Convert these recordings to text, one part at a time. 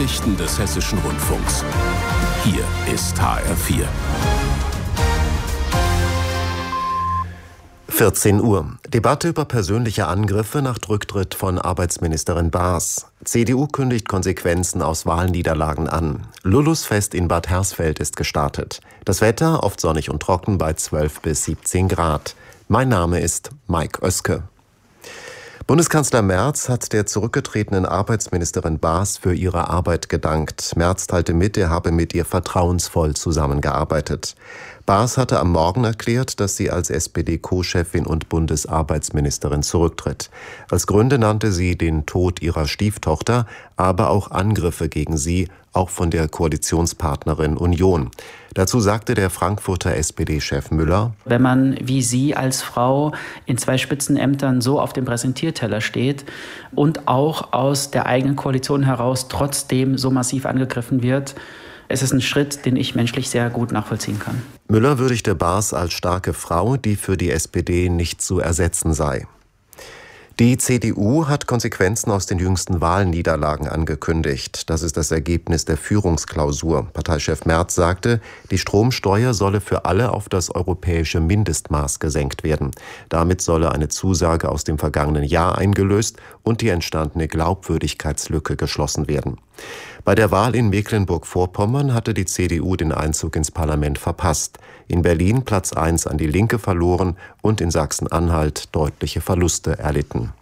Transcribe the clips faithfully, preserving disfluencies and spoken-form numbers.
Nachrichten des Hessischen Rundfunks. Hier ist H R vier. vierzehn Uhr. Debatte über persönliche Angriffe nach Rücktritt von Arbeitsministerin Baas. C D U kündigt Konsequenzen aus Wahlniederlagen an. Lulusfest in Bad Hersfeld ist gestartet. Das Wetter oft sonnig und trocken bei zwölf bis siebzehn Grad. Mein Name ist Mike Oeske. Bundeskanzler Merz hat der zurückgetretenen Arbeitsministerin Baas für ihre Arbeit gedankt. Merz teilte mit, er habe mit ihr vertrauensvoll zusammengearbeitet. Baas hatte am Morgen erklärt, dass sie als S P D-Co-Chefin und Bundesarbeitsministerin zurücktritt. Als Gründe nannte sie den Tod ihrer Stieftochter, aber auch Angriffe gegen sie, auch von der Koalitionspartnerin Union. Dazu sagte der Frankfurter S P D-Chef Müller: Wenn man wie Sie als Frau in zwei Spitzenämtern so auf dem Präsentierteller steht und auch aus der eigenen Koalition heraus trotzdem so massiv angegriffen wird, es ist ein Schritt, den ich menschlich sehr gut nachvollziehen kann. Müller würdigte Baas als starke Frau, die für die S P D nicht zu ersetzen sei. Die C D U hat Konsequenzen aus den jüngsten Wahlniederlagen angekündigt. Das ist das Ergebnis der Führungsklausur. Parteichef Merz sagte, die Stromsteuer solle für alle auf das europäische Mindestmaß gesenkt werden. Damit solle eine Zusage aus dem vergangenen Jahr eingelöst und die entstandene Glaubwürdigkeitslücke geschlossen werden. Bei der Wahl in Mecklenburg-Vorpommern hatte die C D U den Einzug ins Parlament verpasst. In Berlin Platz eins an die Linke verloren und in Sachsen-Anhalt deutliche Verluste erlitten.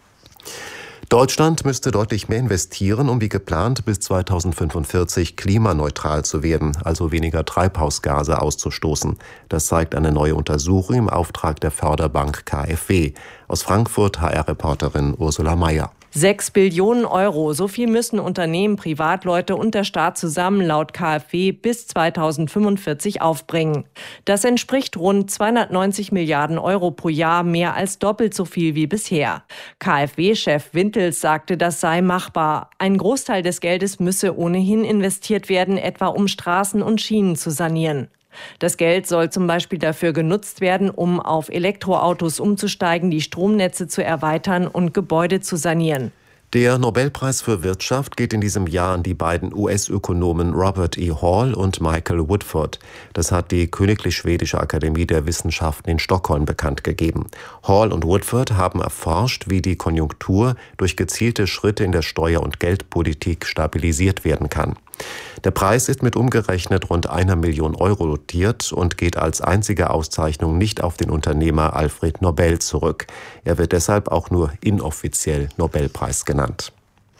Deutschland müsste deutlich mehr investieren, um wie geplant bis zweitausendfünfundvierzig klimaneutral zu werden, also weniger Treibhausgase auszustoßen. Das zeigt eine neue Untersuchung im Auftrag der Förderbank K f W. Aus Frankfurt H R-Reporterin Ursula Mayer. Sechs Billionen Euro, so viel müssen Unternehmen, Privatleute und der Staat zusammen laut K f W bis zweitausendfünfundvierzig aufbringen. Das entspricht rund zweihundertneunzig Milliarden Euro pro Jahr, mehr als doppelt so viel wie bisher. K f W-Chef Wintels sagte, das sei machbar. Ein Großteil des Geldes müsse ohnehin investiert werden, etwa um Straßen und Schienen zu sanieren. Das Geld soll zum Beispiel dafür genutzt werden, um auf Elektroautos umzusteigen, die Stromnetze zu erweitern und Gebäude zu sanieren. Der Nobelpreis für Wirtschaft geht in diesem Jahr an die beiden U S-Ökonomen Robert E. Hall und Michael Woodford. Das hat die Königlich Schwedische Akademie der Wissenschaften in Stockholm bekannt gegeben. Hall und Woodford haben erforscht, wie die Konjunktur durch gezielte Schritte in der Steuer- und Geldpolitik stabilisiert werden kann. Der Preis ist mit umgerechnet rund einer Million Euro dotiert und geht als einzige Auszeichnung nicht auf den Unternehmer Alfred Nobel zurück. Er wird deshalb auch nur inoffiziell Nobelpreis genannt.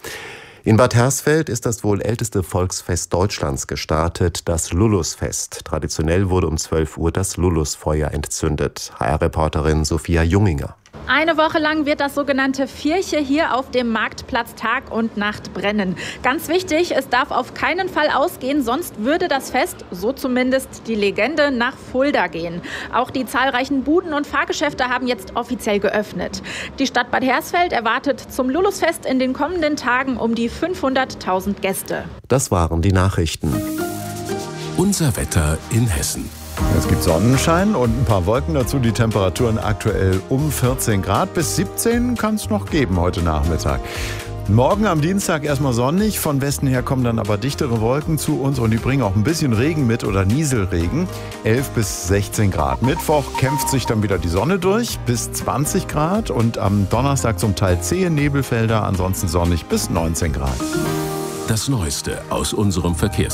In Bad Hersfeld ist das wohl älteste Volksfest Deutschlands gestartet, das Lulusfest. Traditionell wurde um zwölf Uhr das Lulusfeuer entzündet. H R-Reporterin Sophia Junginger. Eine Woche lang wird das sogenannte Vierche hier auf dem Marktplatz Tag und Nacht brennen. Ganz wichtig, es darf auf keinen Fall ausgehen, sonst würde das Fest, so zumindest die Legende, nach Fulda gehen. Auch die zahlreichen Buden und Fahrgeschäfte haben jetzt offiziell geöffnet. Die Stadt Bad Hersfeld erwartet zum Lulusfest in den kommenden Tagen um die fünfhunderttausend Gäste. Das waren die Nachrichten. Unser Wetter in Hessen. Es gibt Sonnenschein und ein paar Wolken dazu. Die Temperaturen aktuell um vierzehn Grad. Bis siebzehn kann es noch geben heute Nachmittag. Morgen am Dienstag erstmal sonnig. Von Westen her kommen dann aber dichtere Wolken zu uns und die bringen auch ein bisschen Regen mit oder Nieselregen. elf bis sechzehn Grad. Mittwoch kämpft sich dann wieder die Sonne durch bis zwanzig Grad und am Donnerstag zum Teil zähe Nebelfelder, ansonsten sonnig bis neunzehn Grad. Das Neueste aus unserem Verkehrs